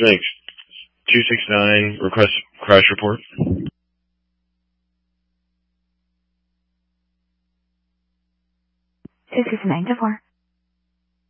Thanks. 269, request crash report. 269 to 4.